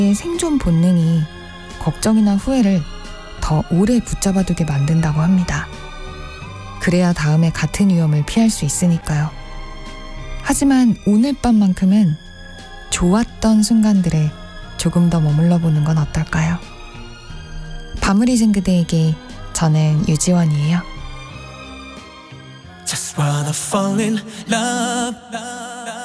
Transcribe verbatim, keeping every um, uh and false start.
생존 본능이 걱정이나 후회를 더 오래 붙잡아두게 만든다고 합니다. 그래야 다음에 같은 위험을 피할 수 있으니까요. 하지만 오늘 밤만큼은 좋았던 순간들에 조금 더 머물러 보는 건 어떨까요? 밤을 잊은 그대에게 저는 유지원이에요. Just wanna fall in love.